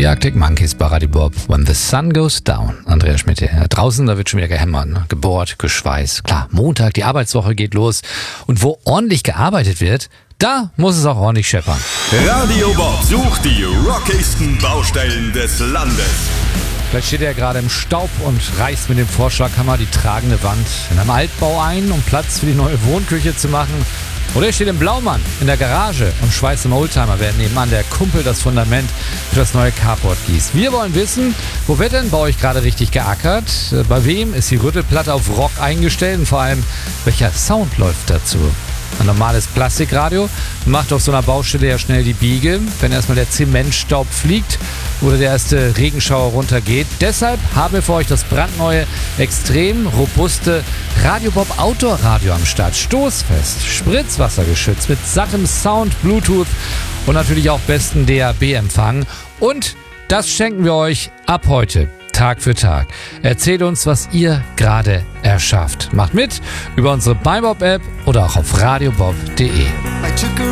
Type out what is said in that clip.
Die Arctic Monkeys bei Radio Bob. When the sun goes down. Andreas Schmidt hier. Draußen, da wird schon wieder gehämmert, ne? Gebohrt, geschweißt. Klar, Montag, die Arbeitswoche geht los. Und wo ordentlich gearbeitet wird, da muss es auch ordentlich scheppern. Radio Bob sucht die rockigsten Baustellen des Landes. Vielleicht steht er gerade im Staub und reißt mit dem Vorschlaghammer die tragende Wand in einem Altbau ein, um Platz für die neue Wohnküche zu machen. Oder er steht im Blaumann in der Garage und schweißt im Oldtimer, während nebenan der Kumpel das Fundament für das neue Carport gießt. Wir wollen wissen, wo wird denn bei euch gerade richtig geackert? Bei wem ist die Rüttelplatte auf Rock eingestellt? Und vor allem, welcher Sound läuft dazu? Ein normales Plastikradio macht auf so einer Baustelle ja schnell die Biege, wenn erstmal der Zementstaub fliegt oder der erste Regenschauer runtergeht. Deshalb haben wir für euch das brandneue, extrem robuste Radio Bob Outdoor Radio am Start. Stoßfest, spritzwassergeschützt, mit sattem Sound, Bluetooth und natürlich auch besten DAB-Empfang. Und das schenken wir euch ab heute. Tag für Tag. Erzählt uns, was ihr gerade erschafft. Macht mit über unsere MyBob-App oder auch auf radiobob.de.